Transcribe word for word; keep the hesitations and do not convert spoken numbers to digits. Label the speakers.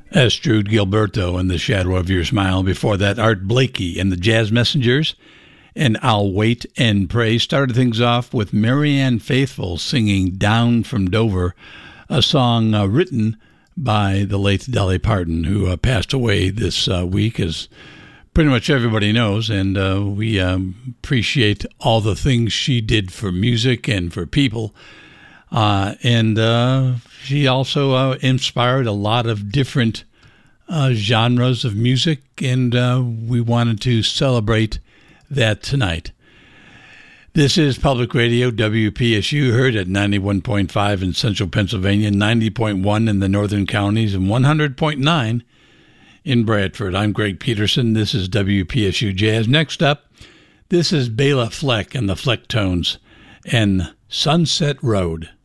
Speaker 1: Astrud Gilberto and The Shadow of Your Smile. Before that, Art Blakey and the Jazz Messengers and I'll Wait and Pray. Started things off with Marianne Faithfull singing Down from Dover, a song uh, written by the late Dolly Parton, who uh, passed away this uh, week, as pretty much everybody knows, and uh, we um, appreciate all the things she did for music and for people. Uh, and uh, she also uh, inspired a lot of different uh, genres of music, and uh, we wanted to celebrate that tonight. This is Public Radio, W P S U, heard at ninety-one point five in central Pennsylvania, ninety point one in the northern counties, and one hundred point nine in Bradford. I'm Greg Peterson. This is W P S U Jazz. Next up, this is Bela Fleck and the Flecktones and Sunset Road.